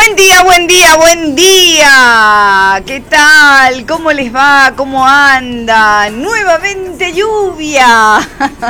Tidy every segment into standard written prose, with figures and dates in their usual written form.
Buen día, buen día, buen día. ¿Qué tal? ¿Cómo les va? ¿Cómo anda? Nuevamente lluvia.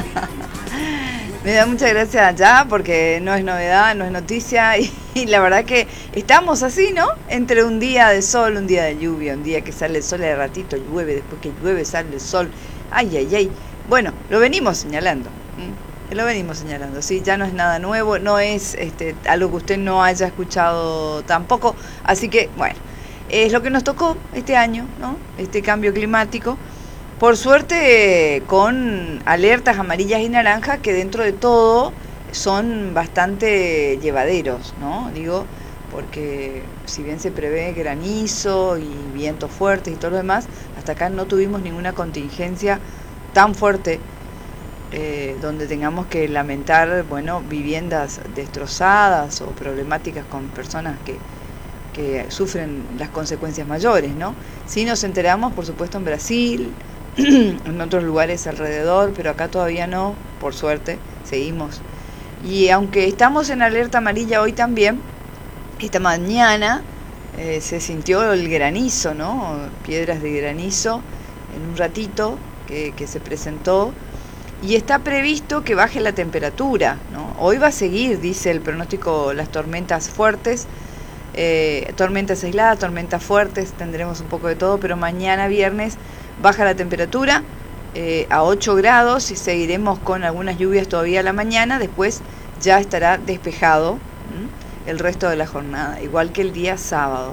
Me da mucha gracia allá porque no es novedad, no es noticia y la verdad que estamos así, ¿no? Entre un día de sol, un día de lluvia, un día que sale el sol y de ratito llueve, después que llueve sale el sol. Ay, ay, ay. Bueno, lo venimos señalando. Lo venimos señalando, sí, ya no es nada nuevo, no es algo que usted no haya escuchado tampoco, así que bueno, es lo que nos tocó este año, ¿no? Este cambio climático, por suerte con alertas amarillas y naranjas que dentro de todo son bastante llevaderos, ¿no? Digo, porque si bien se prevé granizo y vientos fuertes y todo lo demás, hasta acá no tuvimos ninguna contingencia tan fuerte donde tengamos que lamentar, bueno, viviendas destrozadas o problemáticas con personas que sufren las consecuencias mayores, ¿no? Sí nos enteramos, por supuesto, en Brasil, en otros lugares alrededor, pero acá todavía no, por suerte, seguimos. Y aunque estamos en alerta amarilla hoy también, esta mañana se sintió el granizo, ¿no? Piedras de granizo en un ratito que se presentó. Y está previsto que baje la temperatura, ¿no? Hoy va a seguir, dice el pronóstico, las tormentas fuertes, tormentas aisladas, tormentas fuertes, tendremos un poco de todo, pero mañana viernes baja la temperatura a 8 grados y seguiremos con algunas lluvias todavía a la mañana, después ya estará despejado el resto de la jornada, igual que el día sábado.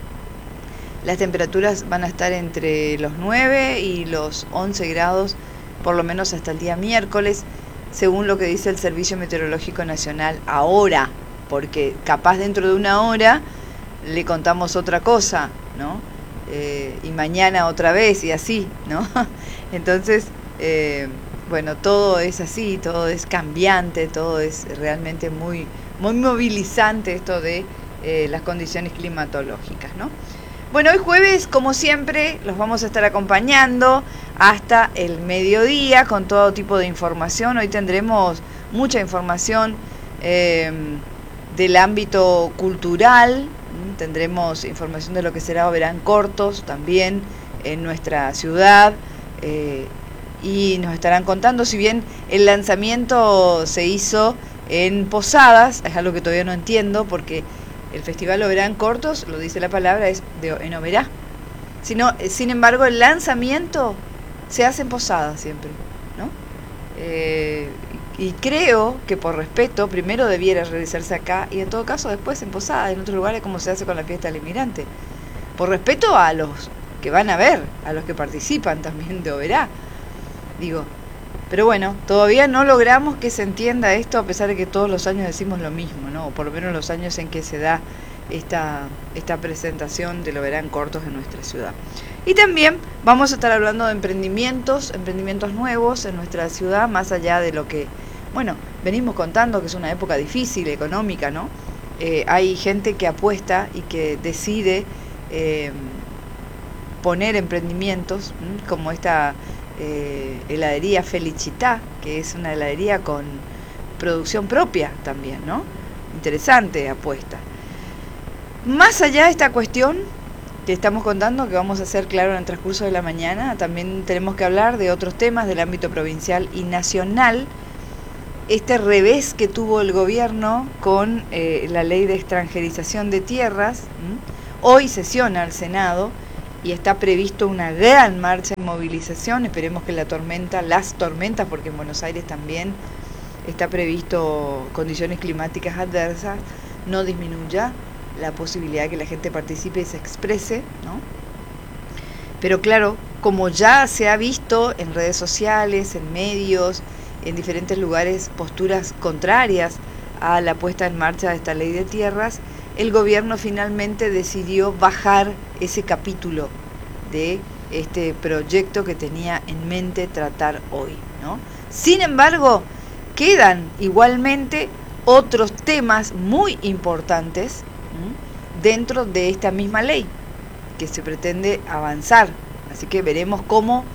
Las temperaturas van a estar entre los 9 y los 11 grados, por lo menos hasta el día miércoles, según lo que dice el Servicio Meteorológico Nacional ahora, porque capaz dentro de una hora le contamos otra cosa, ¿no? Y mañana otra vez y así, ¿no? Entonces, bueno, todo es así, todo es cambiante, todo es realmente muy, muy movilizante esto de las condiciones climatológicas, ¿no? Bueno, hoy jueves, como siempre, los vamos a estar acompañando hasta el mediodía con todo tipo de información. Hoy tendremos mucha información del ámbito cultural, tendremos información de lo que será Verán Cortos también en nuestra ciudad y nos estarán contando, si bien el lanzamiento se hizo en Posadas, es algo que todavía no entiendo porque el festival Oberá en Cortos, lo dice la palabra, es en Oberá. Sin embargo, el lanzamiento se hace en Posadas siempre, ¿no? Y creo que por respeto, primero debiera realizarse acá y en todo caso después en Posadas, en otros lugares como se hace con la fiesta del inmigrante. Por respeto a los que van a ver, a los que participan también de Oberá. Digo, pero bueno, todavía no logramos que se entienda esto a pesar de que todos los años decimos lo mismo, ¿no? O por lo menos los años en que se da esta presentación de lo Verán Cortos en nuestra ciudad. Y también vamos a estar hablando de emprendimientos nuevos en nuestra ciudad, más allá de lo que, bueno, venimos contando que es una época difícil, económica, ¿no? Hay gente que apuesta y que decide poner emprendimientos, como esta heladería Felicità, que es una heladería con producción propia también, ¿no? Interesante apuesta. Más allá de esta cuestión que estamos contando, que vamos a hacer claro en el transcurso de la mañana, también tenemos que hablar de otros temas del ámbito provincial y nacional. Este revés que tuvo el gobierno con la ley de extranjerización de tierras, hoy sesiona el Senado y está previsto una gran marcha de movilización. Esperemos que las tormentas, porque en Buenos Aires también está previsto condiciones climáticas adversas, no disminuya la posibilidad de que la gente participe y se exprese, ¿no? Pero claro, como ya se ha visto en redes sociales, en medios, en diferentes lugares, posturas contrarias a la puesta en marcha de esta ley de tierras, el gobierno finalmente decidió bajar ese capítulo de este proyecto que tenía en mente tratar hoy, ¿no? Sin embargo, quedan igualmente otros temas muy importantes dentro de esta misma ley que se pretende avanzar. Así que veremos cómo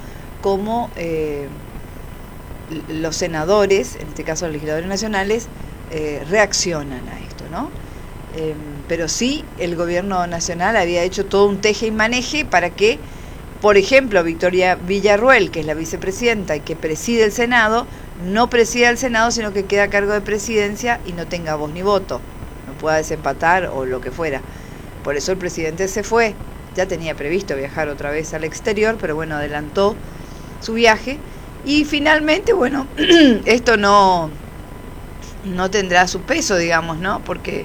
los senadores, en este caso los legisladores nacionales, reaccionan a esto, ¿no? Pero sí, el gobierno nacional había hecho todo un teje y maneje para que, por ejemplo, Victoria Villarruel, que es la vicepresidenta y que preside el Senado, no presida el Senado, sino que queda a cargo de presidencia y no tenga voz ni voto, no pueda desempatar o lo que fuera. Por eso el presidente se fue, ya tenía previsto viajar otra vez al exterior, pero bueno, adelantó su viaje y finalmente, bueno, esto no tendrá su peso, digamos, ¿no? Porque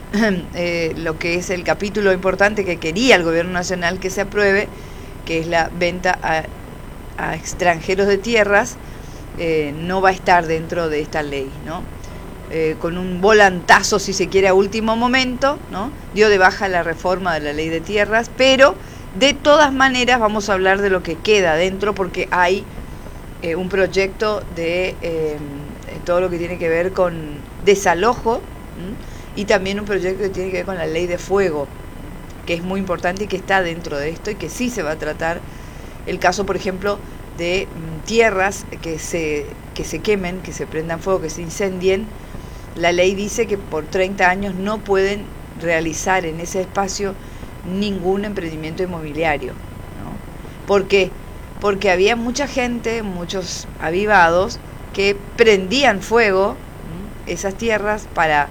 lo que es el capítulo importante que quería el gobierno nacional que se apruebe, que es la venta a extranjeros de tierras, no va a estar dentro de esta ley, ¿no? Con un volantazo, si se quiere, a último momento, ¿no? Dio de baja la reforma de la ley de tierras, pero de todas maneras vamos a hablar de lo que queda dentro, porque hay un proyecto de todo lo que tiene que ver con desalojo, y también un proyecto que tiene que ver con la ley de fuego, que es muy importante y que está dentro de esto y que sí se va a tratar el caso, por ejemplo, de tierras que se quemen, que se prendan fuego, que se incendien. La ley dice que por 30 años no pueden realizar en ese espacio ningún emprendimiento inmobiliario, ¿no? ¿Por qué? Porque había mucha gente, muchos avivados, que prendían fuego esas tierras para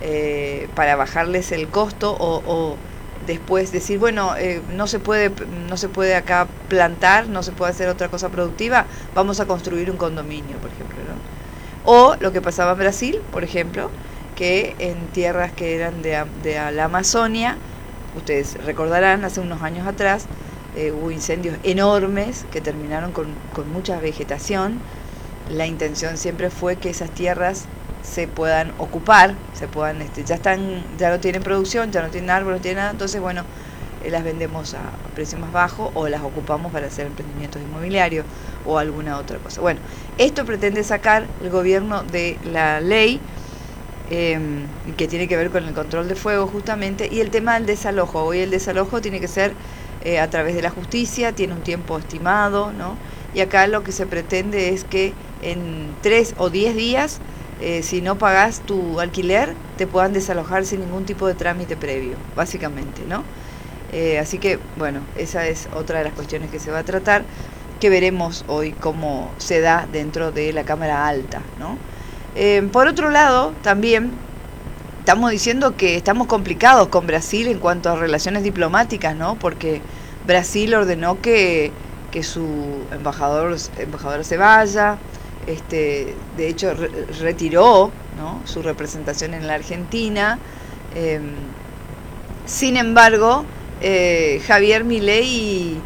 bajarles el costo o después decir, bueno, no se puede acá plantar, no se puede hacer otra cosa productiva, vamos a construir un condominio, por ejemplo, ¿no? O lo que pasaba en Brasil, por ejemplo, que en tierras que eran de la Amazonia, ustedes recordarán, hace unos años atrás, hubo incendios enormes que terminaron con mucha vegetación. La intención siempre fue que esas tierras se puedan ocupar, ya no tienen producción, ya no tienen árboles, no tienen nada, entonces bueno, las vendemos a precio más bajo o las ocupamos para hacer emprendimientos inmobiliarios o alguna otra cosa. Bueno, esto pretende sacar el gobierno de la ley que tiene que ver con el control de fuego justamente, y el tema del desalojo. Hoy el desalojo tiene que ser a través de la justicia, tiene un tiempo estimado, ¿no? Y acá lo que se pretende es que en 3 o 10 días, si no pagás tu alquiler, te puedan desalojar sin ningún tipo de trámite previo, básicamente, ¿no? Así que, bueno, esa es otra de las cuestiones que se va a tratar, que veremos hoy cómo se da dentro de la Cámara Alta, ¿no? Por otro lado, también estamos diciendo que estamos complicados con Brasil en cuanto a relaciones diplomáticas, ¿no? Porque Brasil ordenó que su embajador se vaya, de hecho retiró, ¿no?, su representación en la Argentina. Sin embargo, Javier Milei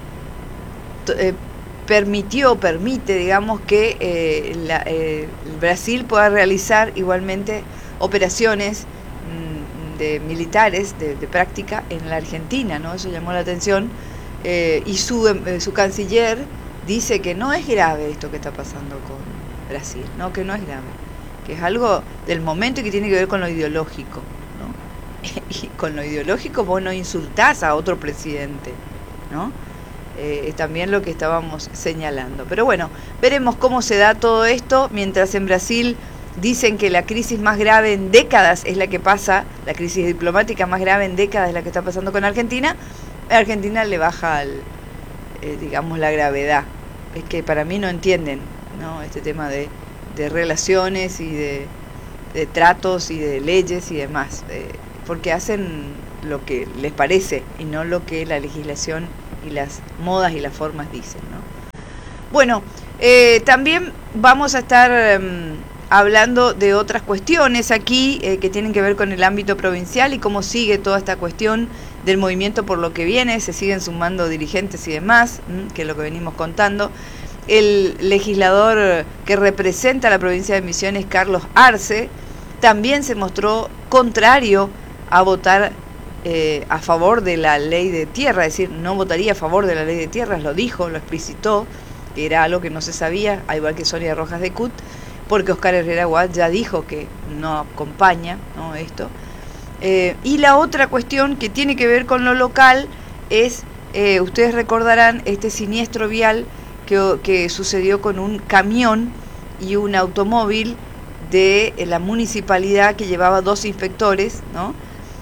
permite, digamos, que Brasil pueda realizar igualmente operaciones de militares de práctica en la Argentina, ¿no? Eso llamó la atención, y su canciller dice que no es grave esto que está pasando con Brasil, ¿no? Que no es grave, que es algo del momento y que tiene que ver con lo ideológico, ¿no? Y con lo ideológico vos no insultás a otro presidente, ¿no? Es también lo que estábamos señalando. Pero bueno, veremos cómo se da todo esto, mientras en Brasil dicen que la crisis más grave en décadas es la que pasa, la crisis diplomática más grave en décadas es la que está pasando con Argentina. A Argentina le baja, digamos, la gravedad. Es que para mí no entienden, ¿no?, este tema de relaciones y de tratos y de leyes y demás, porque hacen lo que les parece y no lo que la legislación y las modas y las formas dicen, ¿no? Bueno, también vamos a estar hablando de otras cuestiones aquí que tienen que ver con el ámbito provincial y cómo sigue toda esta cuestión del movimiento por lo que viene. Se siguen sumando dirigentes y demás, que es lo que venimos contando. El legislador que representa a la provincia de Misiones, Carlos Arce, también se mostró contrario a votar a favor de la ley de tierra, es decir, no votaría a favor de la ley de tierras, lo dijo, lo explicitó, que era algo que no se sabía, al igual que Sonia Rojas de CUT, porque Oscar Herrera Watt ya dijo que no acompaña, ¿no?, esto. Y la otra cuestión que tiene que ver con lo local es, ustedes recordarán, este siniestro vial que sucedió con un camión y un automóvil de la municipalidad que llevaba 2 inspectores, ¿no?,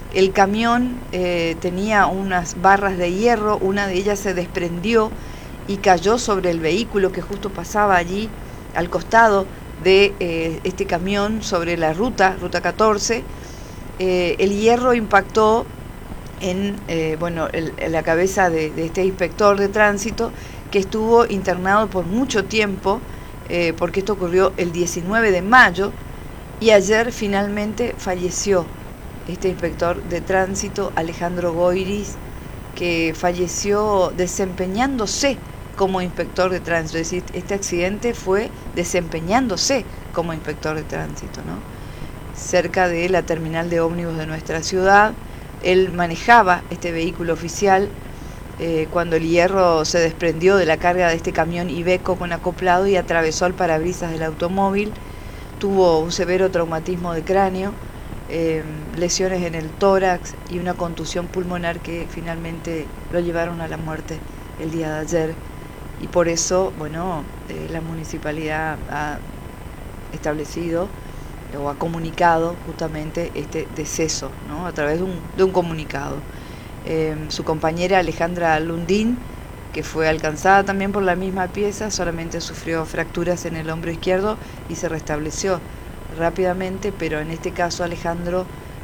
El camión tenía unas barras de hierro, una de ellas se desprendió y cayó sobre el vehículo que justo pasaba allí al costado de este camión sobre la ruta 14. El hierro impactó en la cabeza de este inspector de tránsito, que estuvo internado por mucho tiempo, porque esto ocurrió el 19 de mayo y ayer finalmente falleció este inspector de tránsito, Alejandro Goiris, que falleció desempeñándose como inspector de tránsito. Es decir, este accidente fue desempeñándose como inspector de tránsito, ¿no? Cerca de la terminal de ómnibus de nuestra ciudad. Él manejaba este vehículo oficial cuando el hierro se desprendió de la carga de este camión Iveco con acoplado y atravesó el parabrisas del automóvil. Tuvo un severo traumatismo de cráneo, lesiones en el tórax y una contusión pulmonar que finalmente lo llevaron a la muerte el día de ayer. Y por eso, la municipalidad ha establecido o ha comunicado justamente este deceso, ¿no? A través de un comunicado. Su compañera Alejandra Lundín, que fue alcanzada también por la misma pieza, solamente sufrió fracturas en el hombro izquierdo y se restableció rápidamente, pero en este caso Alejandro,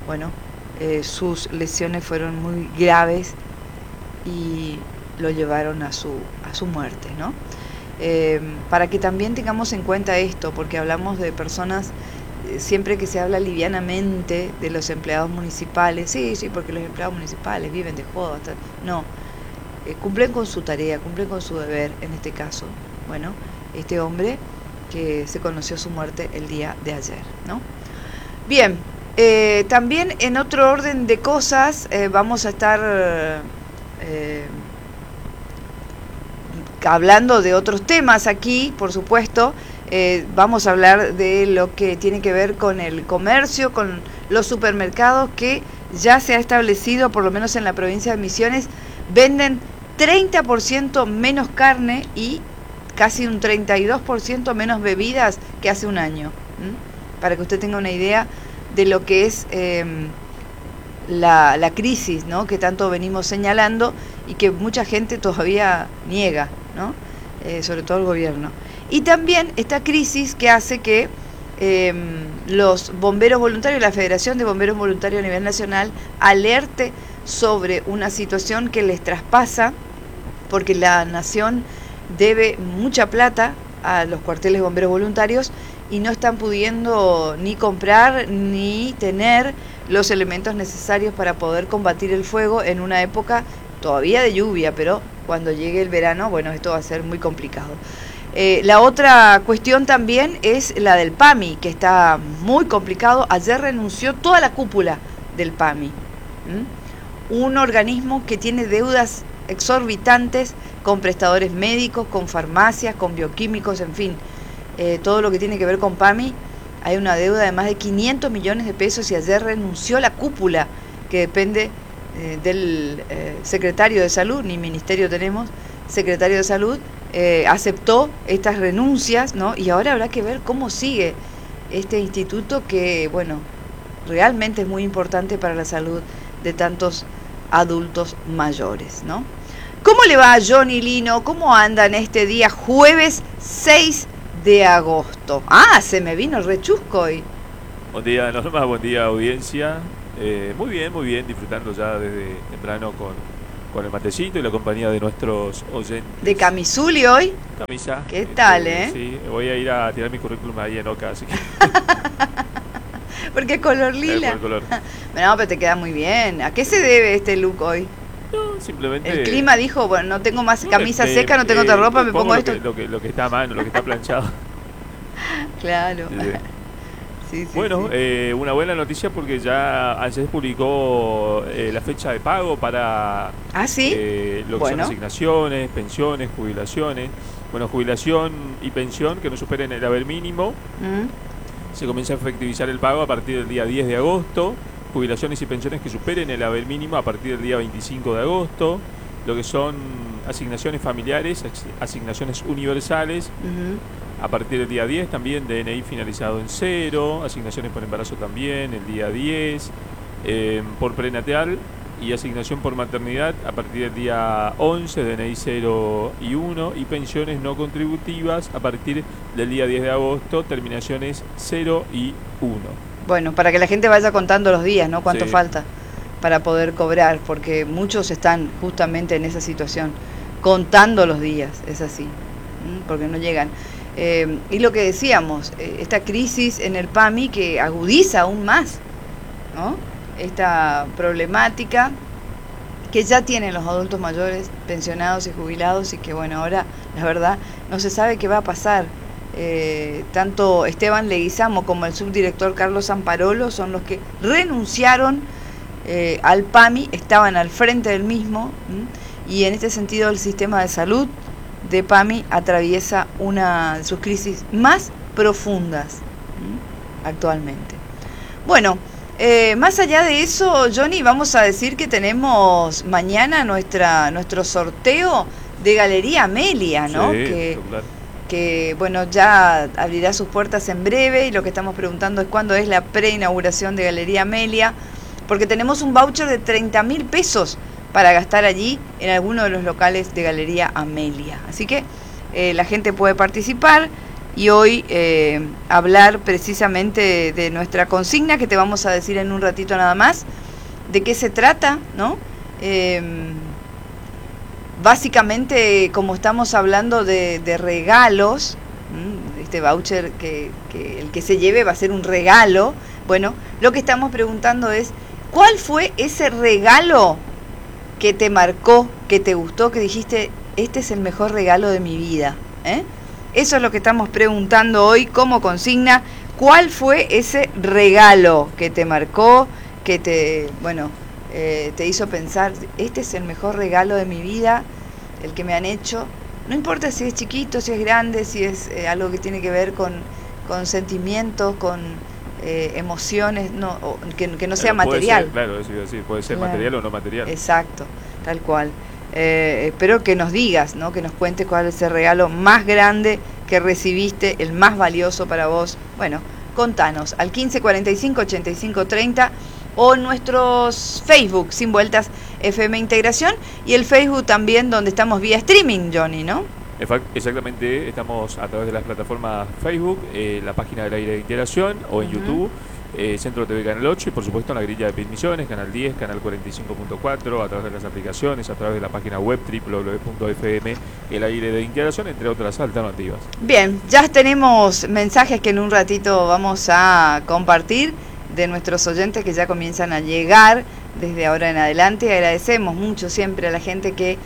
sus lesiones fueron muy graves y lo llevaron a su muerte, ¿no? Para que también tengamos en cuenta esto, porque hablamos de personas, siempre que se habla livianamente de los empleados municipales, sí, porque los empleados municipales viven de joda, no, cumplen con su tarea, cumplen con su deber, en este caso, este hombre que se conoció su muerte el día de ayer, ¿no? Bien, también en otro orden de cosas, vamos a estar hablando de otros temas aquí, por supuesto. Vamos a hablar de lo que tiene que ver con el comercio, con los supermercados, que ya se ha establecido, por lo menos en la provincia de Misiones, venden 30% menos carne y casi un 32% menos bebidas que hace un año. Para que usted tenga una idea de lo que es la crisis, ¿no?, que tanto venimos señalando y que mucha gente todavía niega, ¿no? Sobre todo el gobierno. Y también esta crisis que hace que los bomberos voluntarios, la Federación de Bomberos Voluntarios a nivel nacional, alerte sobre una situación que les traspasa, porque la nación debe mucha plata a los cuarteles de bomberos voluntarios y no están pudiendo ni comprar ni tener los elementos necesarios para poder combatir el fuego en una época todavía de lluvia, pero cuando llegue el verano, esto va a ser muy complicado. La otra cuestión también es la del PAMI, que está muy complicado. Ayer renunció toda la cúpula del PAMI, un organismo que tiene deudas exorbitantes con prestadores médicos, con farmacias, con bioquímicos, en fin, todo lo que tiene que ver con PAMI. Hay una deuda de más de 500 millones de pesos y ayer renunció la cúpula, que depende del secretario de Salud, ni ministerio tenemos, secretario de Salud, aceptó estas renuncias, ¿no? Y ahora habrá que ver cómo sigue este instituto que, realmente es muy importante para la salud de tantos adultos mayores, ¿no? ¿Cómo le va a Johnny Lino? ¿Cómo anda en este día jueves 6 de agosto? Ah, se me vino rechusco hoy. Buen día, Norma, buen día, audiencia. Muy bien, disfrutando ya desde temprano con el matecito y la compañía de nuestros oyentes. ¿De Camisuli hoy? Camisa. ¿Qué tal, Sí, voy a ir a tirar mi currículum ahí en Oca, así que... Porque es color lila. Por color. No, pero te queda muy bien. ¿A qué se debe este look hoy? No, simplemente... El clima dijo, no tengo más camisa seca, no tengo otra ropa, me pongo esto. Lo que está a mano, lo que está planchado. Claro. Sí, bueno, sí. Una buena noticia porque ya ayer publicó la fecha de pago para lo que son asignaciones, pensiones, jubilaciones. Bueno, jubilación y pensión que no superen el haber mínimo. Se comienza a efectivizar el pago a partir del día 10 de agosto. Jubilaciones y pensiones que superen el haber mínimo a partir del día 25 de agosto. Lo que son asignaciones familiares, asignaciones universales. A partir del día 10 también DNI finalizado en 0, asignaciones por embarazo también el día 10, por prenatal y asignación por maternidad a partir del día 11, DNI 0 y 1, y pensiones no contributivas a partir del día 10 de agosto, terminaciones 0 y 1. Bueno, para que la gente vaya contando los días, ¿no? Cuánto Sí. falta para poder cobrar, porque muchos están justamente en esa situación, contando los días, es así, porque no llegan. Y lo que decíamos, esta crisis en el PAMI que agudiza aún más, ¿no?, esta problemática que ya tienen los adultos mayores, pensionados y jubilados, y que bueno, ahora la verdad no se sabe qué va a pasar. Tanto Esteban Leguizamo como el subdirector Carlos Zamparolo son los que renunciaron al PAMI, estaban al frente del mismo, y en este sentido el sistema de salud de PAMI atraviesa una de sus crisis más profundas actualmente. Bueno, más allá de eso, Johnny, vamos a decir que tenemos mañana nuestro sorteo de Galería Amelia, ¿no? Sí, que bueno, ya abrirá sus puertas en breve, y lo que estamos preguntando es cuándo es la preinauguración de Galería Amelia, porque tenemos un voucher de 30.000 pesos para gastar allí en alguno de los locales de Galería Amelia. Así que la gente puede participar y hoy hablar precisamente de nuestra consigna, que te vamos a decir en un ratito nada más de qué se trata, ¿no? Básicamente, como estamos hablando de regalos, este voucher que el que se lleve va a ser un regalo. Bueno, lo que estamos preguntando es, ¿cuál fue ese regalo que te marcó, que te gustó, que dijiste, este es el mejor regalo de mi vida? Eso es lo que estamos preguntando hoy como consigna. ¿Cuál fue ese regalo que te marcó, que te hizo pensar, este es el mejor regalo de mi vida, el que me han hecho? No importa si es chiquito, si es grande, si es algo que tiene que ver con sentimientos, con emociones, que no sea material. Ser, claro, eso iba a decir, puede ser claro, material o no material. Exacto, tal cual. Espero que nos digas, ¿no?, que nos cuentes cuál es el regalo más grande que recibiste, el más valioso para vos. Bueno, contanos al 1545 8530 o nuestros Facebook Sin Vueltas FM Integración, y el Facebook también, donde estamos vía streaming, Johnny, ¿no? Exactamente, estamos a través de las plataformas Facebook, la página del Aire de Integración, o en YouTube, Centro TV Canal 8, y por supuesto en la grilla de Transmisiones, Canal 10, Canal 45.4, a través de las aplicaciones, a través de la página web www.fm El Aire de Integración, entre otras alternativas. Bien, ya tenemos mensajes que en un ratito vamos a compartir de nuestros oyentes que ya comienzan a llegar desde ahora en adelante. Agradecemos mucho siempre a la gente que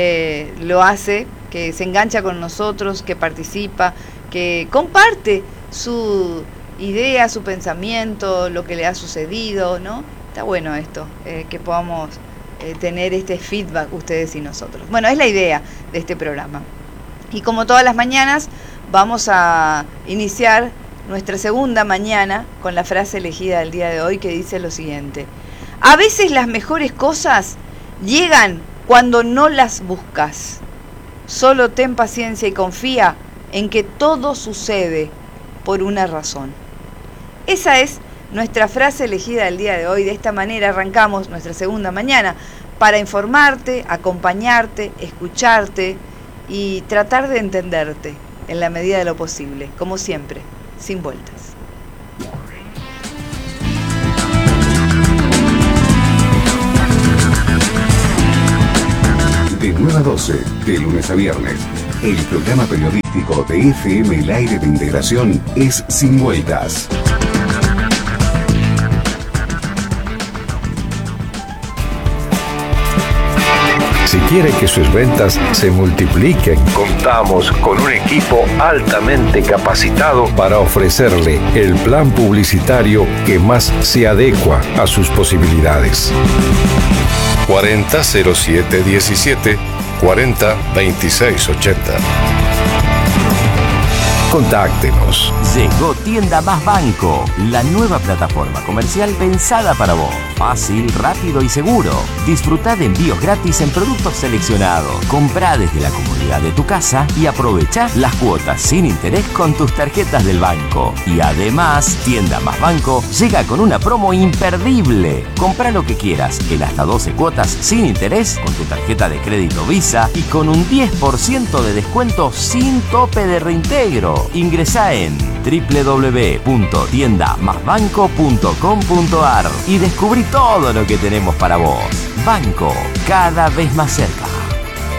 lo hace, que se engancha con nosotros, que participa, que comparte su idea, su pensamiento, lo que le ha sucedido, ¿no? Está bueno esto, que podamos tener este feedback ustedes y nosotros. Bueno, es la idea de este programa. Y como todas las mañanas, vamos a iniciar nuestra segunda mañana con la frase elegida del día de hoy, que dice lo siguiente: a veces las mejores cosas llegan cuando no las buscas. Solo ten paciencia y confía en que todo sucede por una razón. Esa es nuestra frase elegida del día de hoy. De esta manera arrancamos nuestra segunda mañana para informarte, acompañarte, escucharte y tratar de entenderte en la medida de lo posible, como siempre, sin vueltas. De 9 a 12, de lunes a viernes, el programa periodístico de FM El Aire de Integración es Sin Vueltas. Si quiere que sus ventas se multipliquen, contamos con un equipo altamente capacitado para ofrecerle el plan publicitario que más se adecua a sus posibilidades. 400717 402680. Contáctenos. Llegó Tienda Más Banco, la nueva plataforma comercial pensada para vos. fácil, rápido y seguro. Disfruta de envíos gratis en productos seleccionados. Comprá desde la comodidad de tu casa y aprovecha las cuotas sin interés con tus tarjetas del banco. Y además, Tienda Más Banco llega con una promo imperdible. Comprá lo que quieras en hasta 12 cuotas sin interés con tu tarjeta de crédito Visa y con un 10% de descuento sin tope de reintegro. Ingresá en www.tiendamasbanco.com.ar y descubrí todo lo que tenemos para vos. Banco, cada vez más cerca.